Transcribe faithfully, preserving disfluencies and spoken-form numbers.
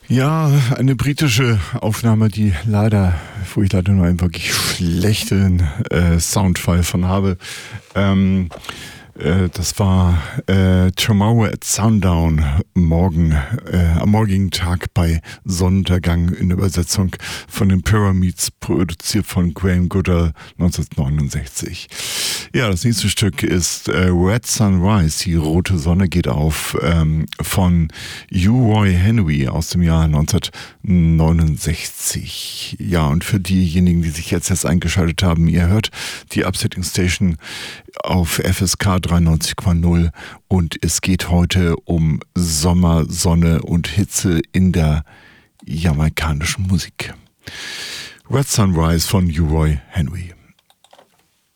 Ja, eine britische Aufnahme, die leider, wo ich leider nur einen wirklich schlechten äh, Soundfile von habe. Ähm, äh, das war äh, Tomorrow at Sundown, morgen, äh, am morgigen Tag bei Sonnenuntergang in der Übersetzung von den Pyramids, produziert von Graham Goodall neunzehnhundertneunundsechzig. Ja, das nächste Stück ist äh, Red Sunrise, die rote Sonne geht auf, ähm, von U-Roy Henry aus dem Jahr neunzehnhundertneunundsechzig. Ja, und für diejenigen, die sich jetzt erst eingeschaltet haben, ihr hört die Upsetting Station auf F S K dreiundneunzig Komma null und es geht heute um Sommer, Sonne und Hitze in der jamaikanischen Musik. Red Sunrise von U-Roy Henry.